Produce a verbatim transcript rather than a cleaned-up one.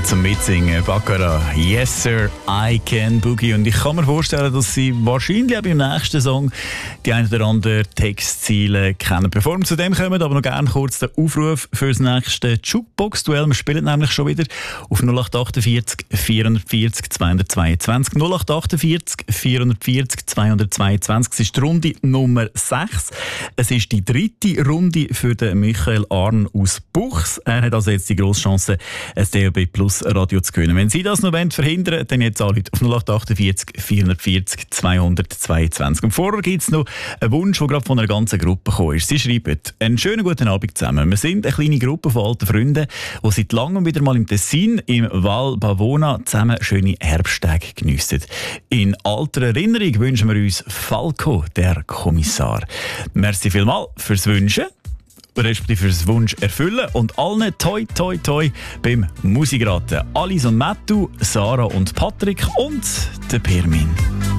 zum Mitsingen. Baccarat, Yes Sir, I Can Boogie. Und ich kann mir vorstellen, dass Sie wahrscheinlich auch beim nächsten Song die ein oder andere Textziele kennen. Bevor wir zu dem kommen, aber noch gerne kurz den Aufruf für das nächste Jukebox-Duell. Wir spielen nämlich schon wieder auf null acht achtundvierzig, vierhundertvierzig, zweihundertzweiundzwanzig. null acht achtundvierzig, vierhundertvierzig, zweihundertzweiundzwanzig. Es ist die Runde Nummer sechs. Es ist die dritte Runde für den Michael Arn aus Buchs. Er hat also jetzt die grosse Chance, ein D A B Plus Radio zu gewinnen. Wenn Sie das noch verhindern wollen, dann jetzt alle auf null acht achtundvierzig, vierhundertvierzig, zweihundertzweiundzwanzig. Und vorher gibt es noch einen Wunsch, der gerade von einer ganzen Gruppe gekommen ist. Sie schreiben: einen schönen guten Abend zusammen. Wir sind eine kleine Gruppe von alten Freunden, die seit langem wieder mal im Tessin, im Val Bavona, zusammen schöne Herbsttage geniessen. In alter Erinnerung wünschen wir uns Falco, der Kommissar. Merci vielmals fürs Wünschen, respektive fürs Wunsch erfüllen und allen toi toi toi beim Musikraten. Alice und Mattu, Sarah und Patrick und der Pirmin.